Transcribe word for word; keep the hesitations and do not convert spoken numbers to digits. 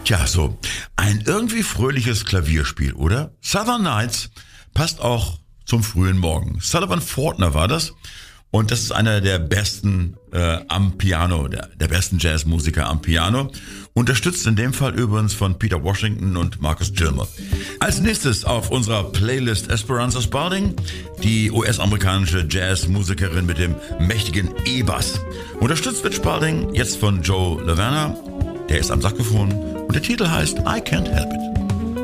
Tja, so ein irgendwie fröhliches Klavierspiel, oder? Southern Nights passt auch zum frühen Morgen. Sullivan Fortner war das. Und das ist einer der besten äh, am Piano, der, der besten Jazzmusiker am Piano. Unterstützt in dem Fall übrigens von Peter Washington und Marcus Gilmer. Als nächstes auf unserer Playlist Esperanza Spalding, die U S-amerikanische Jazzmusikerin mit dem mächtigen E-Bass. Unterstützt wird Spalding jetzt von Joe Laverna, der ist am Saxophon und der Titel heißt I Can't Help It.